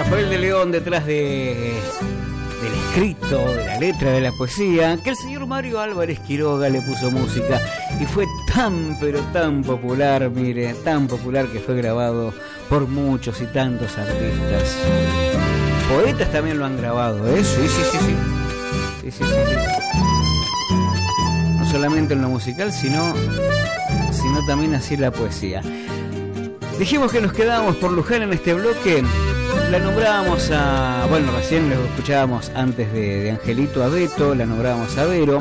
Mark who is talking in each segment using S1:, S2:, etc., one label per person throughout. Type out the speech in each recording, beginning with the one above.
S1: Rafael de León detrás del escrito, de la letra, de la poesía, que el señor Mario Álvarez Quiroga le puso música y fue tan, pero tan popular, mire, tan popular que fue grabado por muchos y tantos artistas. Poetas también lo han grabado, ¿eh? Sí. Sí. No solamente en lo musical, sino también así en la poesía. Dijimos que nos quedábamos por Luján en este bloque. La nombrábamos recién lo escuchábamos antes de Angelito a Beto, la nombrábamos a Vero.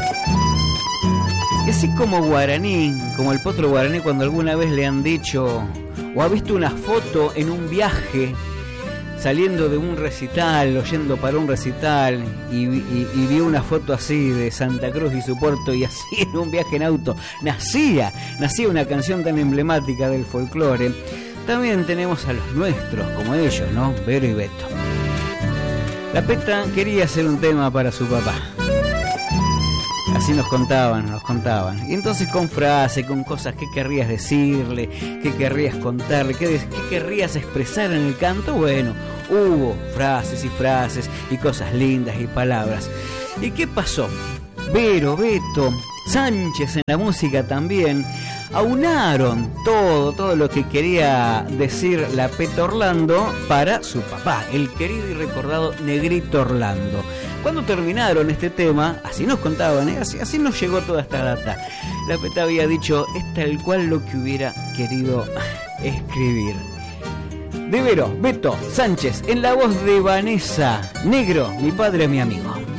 S1: Y así como Guaraní, como el potro Guaraní, cuando alguna vez le han dicho o ha visto una foto en un viaje saliendo de un recital o yendo para un recital y vio una foto así de Santa Cruz y su puerto, y así en un viaje en auto nacía una canción tan emblemática del folclore. También tenemos a los nuestros, como ellos, ¿no? Vero y Beto. La Peta quería hacer un tema para su papá. Así nos contaban. Y entonces con frases, con cosas que querrías decirle, que querrías contarle, que querrías expresar en el canto, bueno, hubo frases y cosas lindas y palabras. ¿Y qué pasó? Vero, Beto, Sánchez en la música también aunaron todo lo que quería decir la Peta Orlando para su papá, el querido y recordado Negrito Orlando. Cuando terminaron este tema, así nos contaban, así nos llegó toda esta data. La Peta había dicho, es tal cual lo que hubiera querido escribir. De Vero, Beto, Sánchez, en la voz de Vanessa, Negro, mi padre, mi amigo.